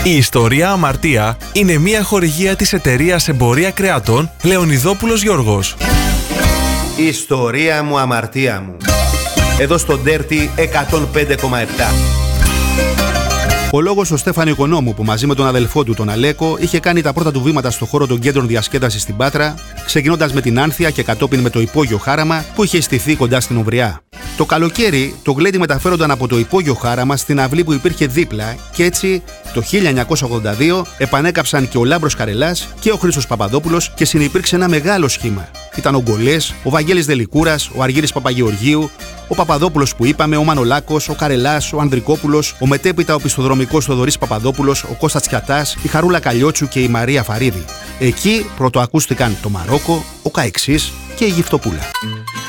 Η ιστορία Αμαρτία είναι μια χορηγία της εταιρείας Εμπορία Κρεατών Λεωνιδόπουλος Γιώργος. Η ιστορία μου, αμαρτία μου. Εδώ στο Dirty 105,7. Ο λόγος του Στέφανο Οικονόμου, που μαζί με τον αδελφό του, τον Αλέκο, είχε κάνει τα πρώτα του βήματα στο χώρο των κέντρων διασκέδασης στην Πάτρα, ξεκινώντας με την Άνθια και κατόπιν με το Υπόγειο Χάραμα, που είχε στηθεί κοντά στην Ομβριά. Το καλοκαίρι, το γλέντι μεταφέρονταν από το Υπόγειο Χάραμα στην αυλή που υπήρχε δίπλα, και έτσι το 1982 επανέκαψαν και ο Λάμπρος Καρελάς και ο Χρήστος Παπαδόπουλος και συνυπήρξε ένα μεγάλο σχήμα. Ήταν ο Γκολές, ο Βαγγέλης Δελικούρας, ο Αργύρης Παπαγεωργίου, ο Παπαδόπουλος που είπαμε, ο Μανολάκος, ο Καρελάς, ο Ανδρικόπουλος, ο μετέπειτα ο πιστοδρομικός Θοδωρής Παπαδόπουλος, ο Κώστας Τσιατάς, η Χαρούλα Καλλιότσου και η Μαρία Φαρίδη. Εκεί πρωτοακούστηκαν το Μαρόκο, ο Καεξής και η Γυφτοπούλα.